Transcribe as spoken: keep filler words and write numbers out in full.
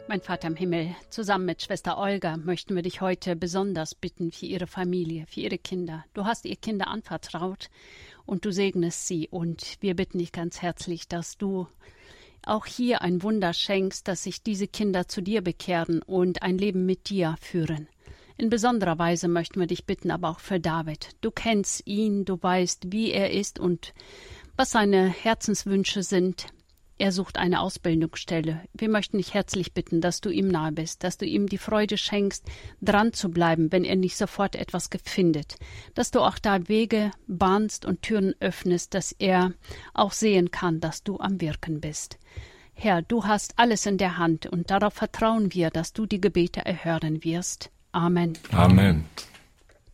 Mein Vater im Himmel, zusammen mit Schwester Olga möchten wir dich heute besonders bitten für ihre Familie, für ihre Kinder. Du hast ihr Kinder anvertraut und du segnest sie. Und wir bitten dich ganz herzlich, dass du auch hier ein Wunder schenkst, dass sich diese Kinder zu dir bekehren und ein Leben mit dir führen. In besonderer Weise möchten wir dich bitten, aber auch für David. Du kennst ihn, du weißt, wie er ist und was seine Herzenswünsche sind. Er sucht eine Ausbildungsstelle. Wir möchten dich herzlich bitten, dass du ihm nahe bist, dass du ihm die Freude schenkst, dran zu bleiben, wenn er nicht sofort etwas findet. Dass du auch da Wege bahnst und Türen öffnest, dass er auch sehen kann, dass du am Wirken bist. Herr, du hast alles in der Hand und darauf vertrauen wir, dass du die Gebete erhören wirst. Amen. Amen.